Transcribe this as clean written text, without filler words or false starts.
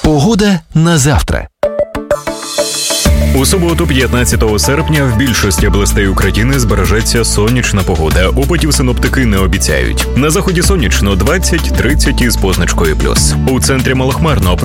Погода на завтра. У суботу, 15 серпня, в більшості областей України збережеться сонячна погода. Опадів синоптики не обіцяють. На заході сонячно 20-30 із позначкою плюс. У центрі малохмарно.